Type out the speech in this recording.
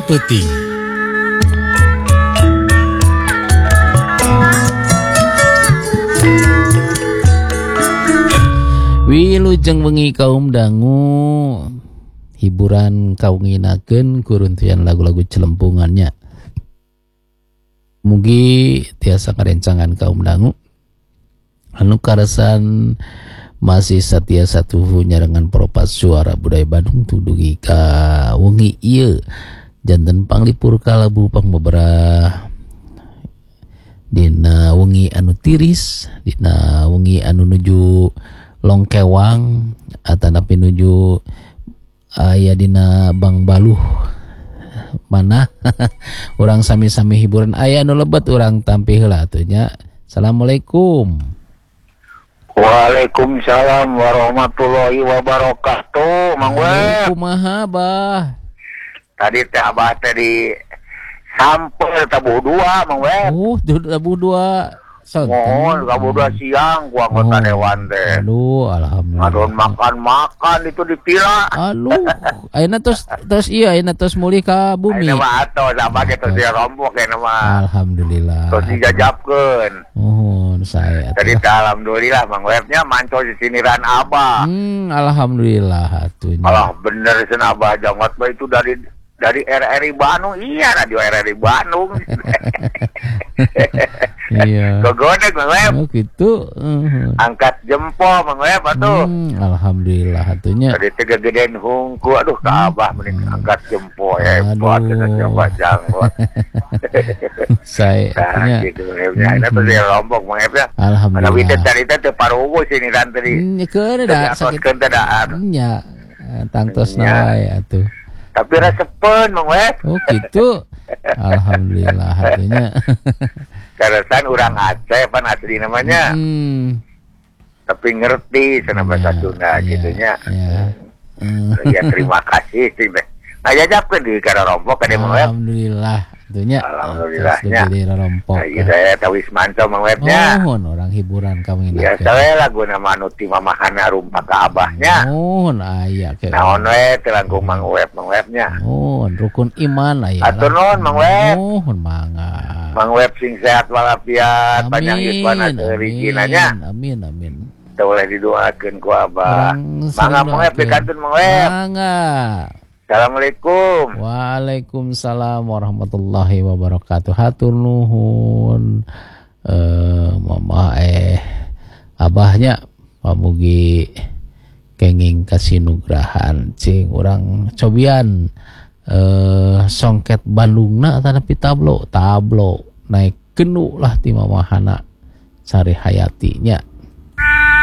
Peuting. Wilujeng wengi kaum dangu, hiburan kaunginakeun kuruntian lagu-lagu celempungannya. Mugi tiasa karencangan kaum dangu anu karesan masih satia satuhu nyarengan propas suara budaya Bandung tudugi ka wengi ieu janten panglipur kalabu pangbeberah dina wengi anu tiris, dina wengi anu nuju Longkewang atanapi nuju aya dina Bang Baluh mana urang sami-sami hiburan aya anu lebet urang tampi heula atuh nya. Assalamualaikum. Waalaikumsalam warahmatullahi wabarakatuh. Mang Web. Kumaha bah? Tadi teh abah teh di sampel tabuh dua Mang Web. Tabuh dua. Mohon tabuh dua siang ku anggota dewan teh. Aduh, alhamdulillah. Ngadon makan itu dipila. Aduh, ayeuna tos iya ayeuna tos mulih ka bumi. Ayeuna mah atuh sabah kitu dia rombok ayeuna mah. Alhamdulillah. Tos dijajabkeun. Saya. Jadi alhamdulillah Mang Webnya manco di siniran abah. Alhamdulillah atunya. Alah bener sen abah jangat bah itu dari RRI Bandung. Iya, radio RRI Bandung. Iya. Gogonek Mang Web. Oh gitu. Angkat jempol Mang Web atuh. Alhamdulillah atunya. Tadi teh gedein hungku aduh ka abah mending angkat jempol hebat cenah coba janggot. Saya atunya. Gitu Webnya. Ini tuh dia lombok Mang Web ya. Alhamdulillah. Tapi teh tadi teh parugo siniran tadi. Keun da sakit teh daan. Nya. Tangtos na wae atuh. Tapi resepen Mang Web. Oh gitu. Alhamdulillah atunya. Karesan urang Aceh pan asli namanya. Tapi ngerti sana bahasa Sunda gitunya. Ya terima kasih sih teh. Ngajajapkeun di Kara Rompok ka Mang Web. Alhamdulillah atunya. Alhamdulillahnya. Di Rompok. Ieu teh tawis manco Mang Webnya. Orang hiburan kami ya saya lagu nama nuti mamahana rumpa ka abahnya. Aya ke. Naon we teh langkung Mang Webnya. Rukun iman aya. Atur nuhun Mang Web. Mangga. Mang Web sing sehat walafiat, panjang yuswana rezekinanya. Amin. Teu boleh didoakeun ku abah. Mangga Mang Web dikantun Mang Web. Mangga. Assalamualaikum. Waalaikumsalam warahmatullahi wabarakatuh. Hatur nuhun. Mama abahnya pamugi kenging kasinugrahan cing urang cobian songket Bandungna tanapi tablo naik genu lah ti mamahana Sari Hayatinya